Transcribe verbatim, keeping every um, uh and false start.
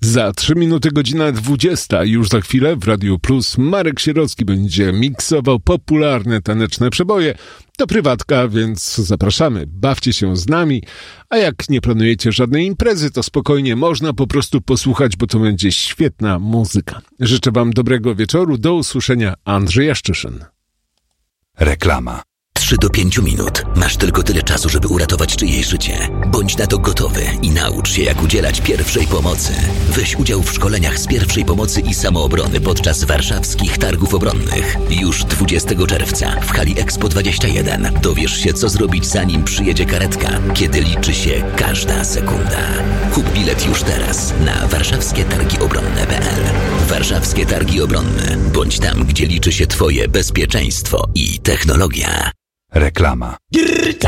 Za trzy minuty godzina dwudziesta. Już za chwilę w Radiu Plus Marek Sierocki będzie miksował popularne taneczne przeboje. To prywatka, więc zapraszamy, bawcie się z nami. A jak nie planujecie żadnej imprezy, to spokojnie można po prostu posłuchać, bo to będzie świetna muzyka. Życzę wam dobrego wieczoru. Do usłyszenia. Andrzej Jaszczyszyn. Reklama. trzy do pięciu minut. Masz tylko tyle czasu, żeby uratować czyjeś życie. Bądź na to gotowy i naucz się, jak udzielać pierwszej pomocy. Weź udział w szkoleniach z pierwszej pomocy i samoobrony podczas warszawskich targów obronnych. Już dwudziestego czerwca w hali Expo dwadzieścia jeden dowiesz się, co zrobić, zanim przyjedzie karetka, kiedy liczy się każda sekunda. Kup bilet już teraz na warszawskie targi obronne kropka p l. Warszawskie Targi Obronne. Bądź tam, gdzie liczy się twoje bezpieczeństwo i technologia. Reklama.